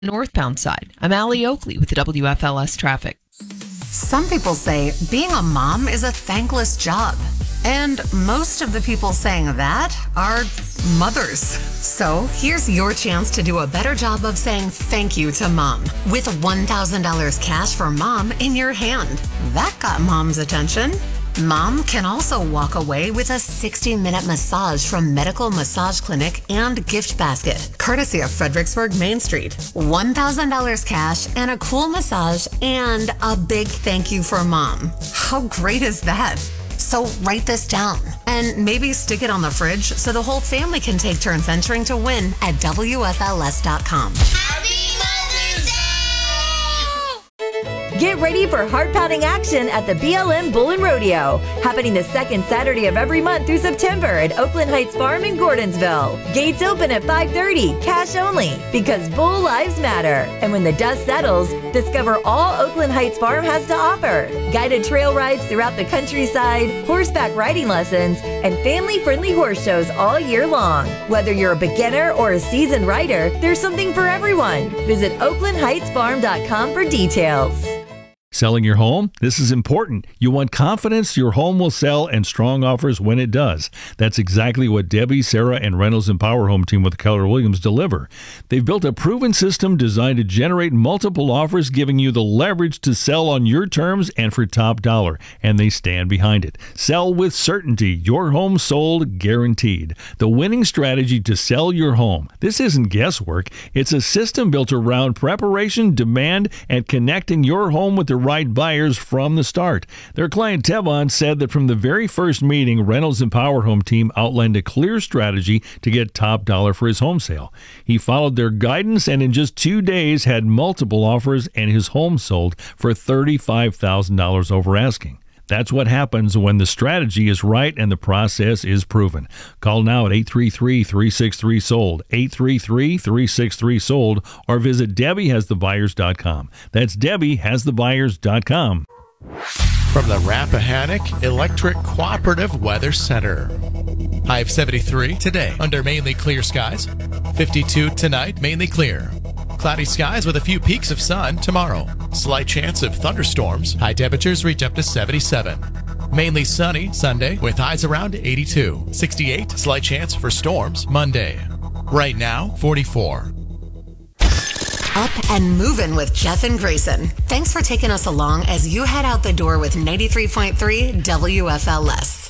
northbound side. I'm Allie Oakley with the WFLS traffic. Some people say being a mom is a thankless job. And most of the people saying that are mothers. So here's your chance to do a better job of saying thank you to mom with $1,000 cash for mom in your hand. That got mom's attention. Mom can also walk away with a 60-minute massage from Medical Massage Clinic and Gift Basket, courtesy of Fredericksburg Main Street. $1,000 cash and a cool massage and a big thank you for mom. How great is that? So write this down and maybe stick it on the fridge so the whole family can take turns entering to win at WFLS.com. Happy Mother's Day! Get ready for heart-pounding action at the BLM Bull and Rodeo, happening the second Saturday of every month through September at Oakland Heights Farm in Gordonsville. Gates open at 5:30, cash only, because bull lives matter. And when the dust settles, discover all Oakland Heights Farm has to offer. Guided trail rides throughout the countryside, horseback riding lessons, and family-friendly horse shows all year long. Whether you're a beginner or a seasoned rider, there's something for everyone. Visit OaklandHeightsFarm.com for details. Selling your home? This is important. You want confidence your home will sell and strong offers when it does. That's exactly what Debbie, Sarah, and Reynolds and Power Home team with Keller Williams deliver. They've built a proven system designed to generate multiple offers, giving you the leverage to sell on your terms and for top dollar, and they stand behind it. Sell with certainty. Your home sold guaranteed. The winning strategy to sell your home. This isn't guesswork. It's a system built around preparation, demand, and connecting your home with the right buyers from the start. Their client Tevon said that from the very first meeting, Reynolds and Power Home team outlined a clear strategy to get top dollar for his home sale. He followed their guidance and in just 2 days had multiple offers and his home sold for $35,000 over asking. That's what happens when the strategy is right and the process is proven. Call now at 833-363-SOLD, 833-363-SOLD, or visit DebbieHasTheBuyers.com. That's DebbieHasTheBuyers.com. From the Rappahannock Electric Cooperative Weather Center. High of 73 today under mainly clear skies. 52 tonight, mainly clear. Cloudy skies with a few peaks of sun tomorrow. Slight chance of thunderstorms. High temperatures reach up to 77. Mainly sunny Sunday with highs around 82. 68, slight chance for storms Monday. Right now, 44. Up and moving with Jeff and Grayson. Thanks for taking us along as you head out the door with 93.3 WFLS.